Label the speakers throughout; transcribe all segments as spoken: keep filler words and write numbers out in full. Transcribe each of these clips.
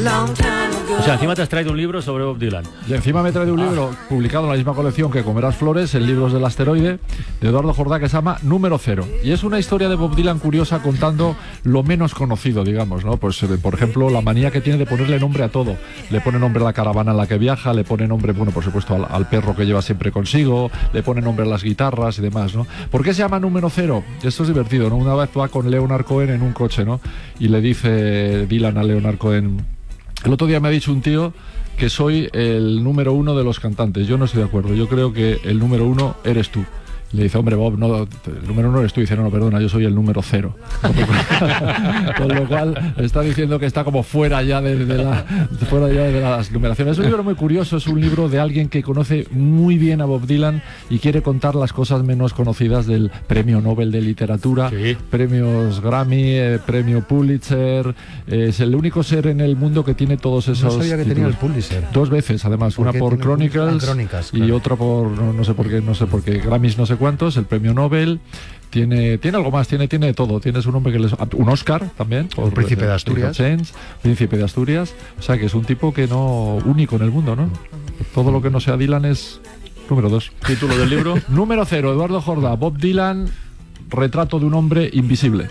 Speaker 1: O sea, encima te has traído un libro sobre Bob Dylan.
Speaker 2: Y encima me he traído un libro ah. publicado en la misma colección que Comerás Flores, en Libros del Asteroide, de Eduardo Jordá, que se llama Número Cero. Y es una historia de Bob Dylan curiosa, contando lo menos conocido, digamos, ¿no? Pues, por ejemplo, la manía que tiene de ponerle nombre a todo. Le pone nombre a la caravana en la que viaja, le pone nombre, bueno, por supuesto, al, al perro que lleva siempre consigo, le pone nombre a las guitarras y demás, ¿no? ¿Por qué se llama Número Cero? Esto es divertido, ¿no? Una vez va con Leonard Cohen en un coche, ¿no? Y le dice Dylan a Leonard Cohen: el otro día me ha dicho un tío que soy el número uno de los cantantes. Yo no estoy de acuerdo. Yo creo que el número uno eres tú. Le dice: hombre, Bob, no, el número uno eres tú. Y dice: no, no, perdona, yo soy el número cero. Con lo cual está diciendo que está como fuera ya de, de, la, fuera ya de las numeraciones. Es un libro muy curioso, es un libro de alguien que conoce muy bien a Bob Dylan y quiere contar las cosas menos conocidas del Premio Nobel de Literatura, sí. Premios Grammy, eh, Premio Pulitzer. Eh, es el único ser en el mundo que tiene todos esos
Speaker 3: No sabía que
Speaker 2: títulos.
Speaker 3: Tenía el Pulitzer.
Speaker 2: Dos veces, además, una por Chronicles,
Speaker 3: Crónicas,
Speaker 2: y
Speaker 3: claro.
Speaker 2: otra por, no, no sé por qué, no sé por qué, Grammys no sé cuántos, el Premio Nobel, tiene tiene algo más, tiene tiene de todo, tiene su nombre que les, un Oscar también, por
Speaker 3: el Príncipe de Asturias,
Speaker 2: Chance, Príncipe de Asturias, o sea que es un tipo que no único en el mundo, ¿no? Todo lo que no sea Dylan es número dos.
Speaker 1: ¿Título del libro?
Speaker 2: Número cero, Eduardo Jordá, Bob Dylan, retrato de un hombre invisible.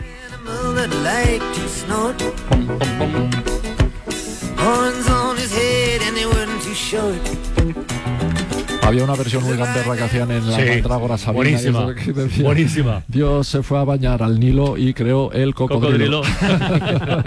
Speaker 2: Había una versión muy gamberra que hacían en la
Speaker 1: sí,
Speaker 2: Mandrágora Sabina.
Speaker 1: Buenísima,
Speaker 2: que decía,
Speaker 1: buenísima.
Speaker 2: Dios se fue a bañar al Nilo y creó el cocodrilo.
Speaker 1: Cocodrilo.